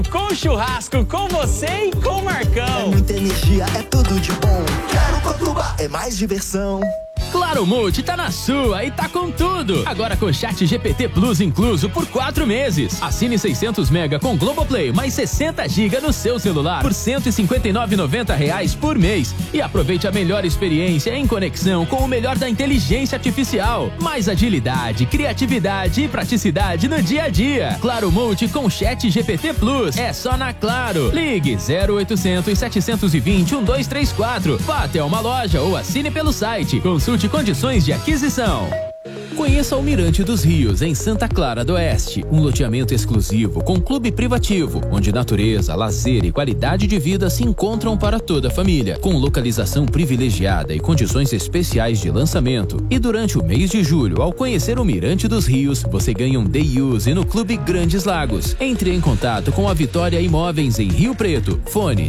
Com churrasco, com você e com o Marcão. É muita energia, é tudo de bom. Quero Cotuba, é mais diversão. Claro Multi tá na sua e tá com tudo. Agora com Chat GPT Plus incluso por 4 meses. Assine 600 mega com Globoplay mais 60 GB no seu celular por R$ 159,90 por mês. E aproveite a melhor experiência em conexão com o melhor da inteligência artificial. Mais agilidade, criatividade e praticidade no dia a dia. Claro Multi com Chat GPT Plus. É só na Claro. Ligue 0800 720 1234. Vá até uma loja ou assine pelo site. Consulte condições de aquisição. Conheça o Mirante dos Rios, em Santa Clara do Oeste. Um loteamento exclusivo com clube privativo, onde natureza, lazer e qualidade de vida se encontram para toda a família. Com localização privilegiada e condições especiais de lançamento. E durante o mês de julho, ao conhecer o Mirante dos Rios, você ganha um day use no Clube Grandes Lagos. Entre em contato com a Vitória Imóveis em Rio Preto. Fone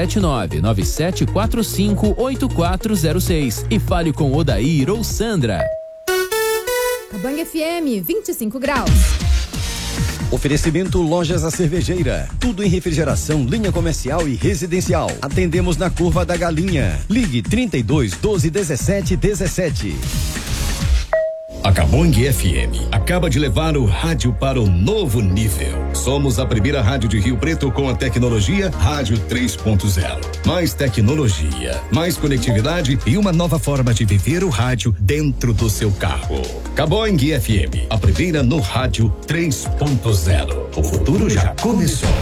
17997458406 e fale com Odair ou Sandra. Bang FM, 25 graus. Oferecimento Lojas A Cervejeira. Tudo em refrigeração, linha comercial e residencial. Atendemos na Curva da Galinha. Ligue 32 12 17 17. A Cabong FM acaba de levar o rádio para um novo nível. Somos a primeira rádio de Rio Preto com a tecnologia Rádio 3.0. Mais tecnologia, mais conectividade e uma nova forma de viver o rádio dentro do seu carro. Cabong FM, a primeira no Rádio 3.0. O futuro já começou.